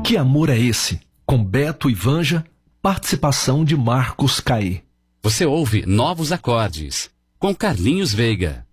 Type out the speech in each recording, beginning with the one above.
Que Amor é Esse? Com Beto e Vanja, participação de Marcos Caê. Você ouve Novos Acordes, com Carlinhos Veiga.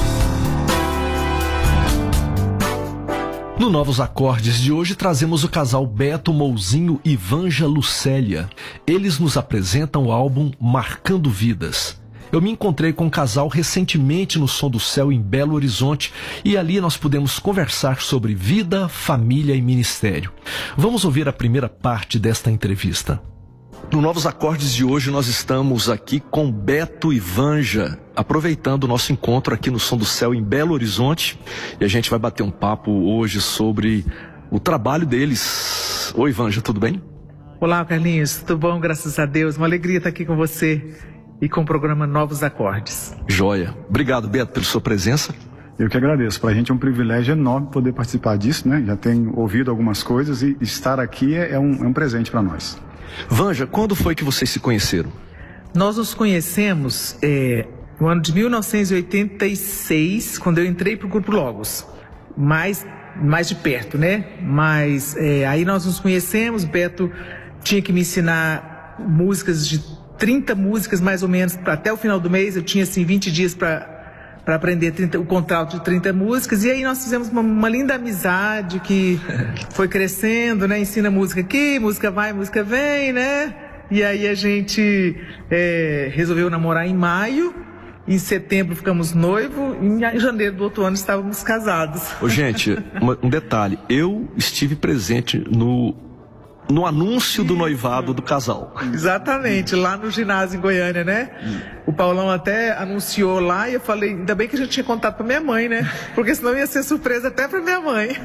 No Novos Acordes de hoje trazemos o casal Beto Mouzinho e Vanja Lucélia. Eles nos apresentam o álbum Marcando Vidas. Eu me encontrei com o casal recentemente no Som do Céu em Belo Horizonte e ali nós pudemos conversar sobre vida, família e ministério. Vamos ouvir a primeira parte desta entrevista. No Novos Acordes de hoje nós estamos aqui com Beto e Vanja, aproveitando o nosso encontro aqui no Som do Céu em Belo Horizonte, e a gente vai bater um papo hoje sobre o trabalho deles. Oi, Vanja, tudo bem? Olá, Carlinhos, tudo bom? Graças a Deus, uma alegria estar aqui com você e com o programa Novos Acordes. Joia. Obrigado, Beto, pela sua presença. Eu que agradeço. Para a gente é um privilégio enorme poder participar disso, né? Já tenho ouvido algumas coisas e estar aqui é um presente para nós. Vanja, quando foi que vocês se conheceram? Nós nos conhecemos no ano de 1986, quando eu entrei para o Grupo Logos. Mais de perto, né? Mas aí nós nos conhecemos, Beto tinha que me ensinar músicas de 30 músicas mais ou menos, até o final do mês. Eu tinha assim 20 dias para aprender o contrato de 30 músicas, e aí nós fizemos uma linda amizade que foi crescendo, né? Ensina música aqui, música vai, música vem, né? E aí a gente resolveu namorar em maio, em setembro ficamos noivos, em janeiro do outro ano estávamos casados. Ô, gente, um detalhe, eu estive presente no anúncio do noivado do casal. Exatamente, lá no ginásio em Goiânia, né? O Paulão até anunciou lá e eu falei, ainda bem que a gente tinha contado pra minha mãe, né? Porque senão ia ser surpresa até pra minha mãe.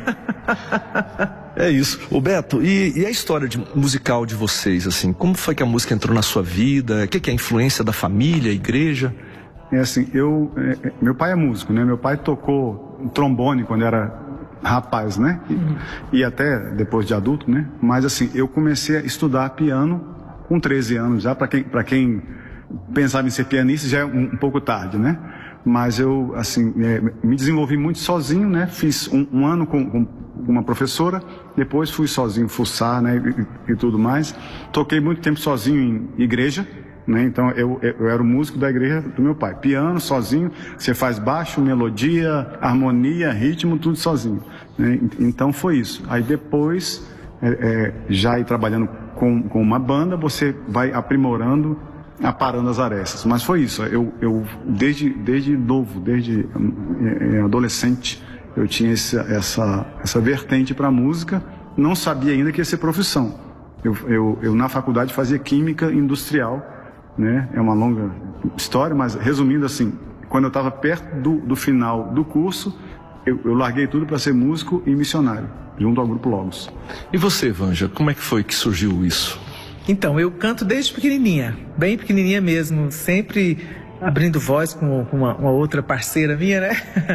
É isso. Ô, Beto, e a história musical de vocês, assim? Como foi que a música entrou na sua vida? O que é a influência da família, a igreja? Assim, meu pai é músico, né? Meu pai tocou trombone quando era rapaz, né? E até depois de adulto, né? Mas assim, eu comecei a estudar piano com 13 anos já. Para quem pensava em ser pianista já é um pouco tarde, né? Mas eu, assim, me desenvolvi muito sozinho, né? Fiz um ano com uma professora, depois fui sozinho fuçar, né? E tudo mais. Toquei muito tempo sozinho em igreja, né? Então eu era o músico da igreja do meu pai. Piano, sozinho, você faz baixo, melodia, harmonia, ritmo, tudo sozinho, né? Então foi isso. Aí depois, já ir trabalhando com uma banda, você vai aprimorando, aparando as arestas. Mas foi isso. Eu desde novo, desde adolescente, eu tinha essa vertente para a música. Não sabia ainda que ia ser profissão. Eu na faculdade fazia química industrial, né? É uma longa história, mas resumindo assim, quando eu estava perto do final do curso, eu larguei tudo para ser músico e missionário, junto ao Grupo Logos. E você, Vanja, como é que foi que surgiu isso? Então, eu canto desde pequenininha, bem pequenininha mesmo, sempre abrindo voz com uma outra parceira minha, né?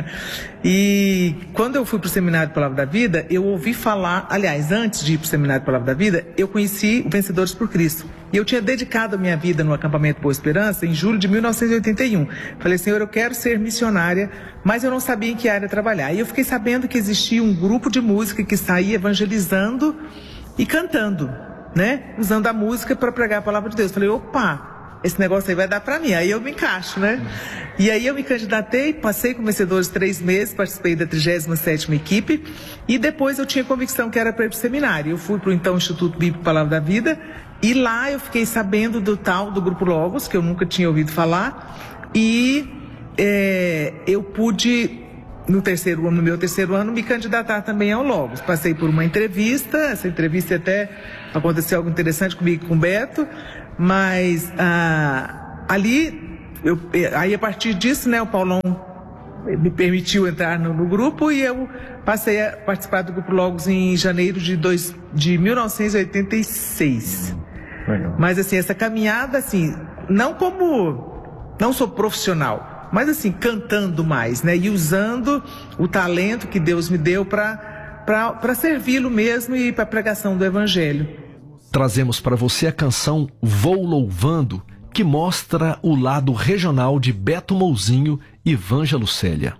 E quando eu fui para o Seminário Palavra da Vida, eu ouvi falar, aliás, antes de ir para o Seminário Palavra da Vida, eu conheci o Vencedores por Cristo. E eu tinha dedicado a minha vida no acampamento Boa Esperança em julho de 1981. Falei, Senhor, eu quero ser missionária, mas eu não sabia em que área trabalhar. E eu fiquei sabendo que existia um grupo de música que saía evangelizando e cantando, né? Usando a música para pregar a palavra de Deus. Falei, opa, esse negócio aí vai dar pra mim, aí eu me encaixo, né? E aí eu me candidatei, passei com Vencedores 3 meses, participei da 37ª equipe, e depois eu tinha convicção que era para ir pro seminário. Eu fui pro então Instituto Bíblico Palavra da Vida, e lá eu fiquei sabendo do Grupo Logos, que eu nunca tinha ouvido falar, e eu pude, no meu terceiro ano, me candidatar também ao Logos. Passei por uma entrevista, essa entrevista até aconteceu algo interessante comigo e com o Beto, mas ali, aí a partir disso, né, o Paulão me permitiu entrar no grupo e eu passei a participar do Grupo Logos em janeiro de 1986. Legal. Mas assim, essa caminhada, assim, não sou profissional, mas assim, cantando mais, né, e usando o talento que Deus me deu para servi-lo mesmo e para a pregação do Evangelho. Trazemos para você a canção Vou Louvando, que mostra o lado regional de Beto Mouzinho e Vanja Lucélia.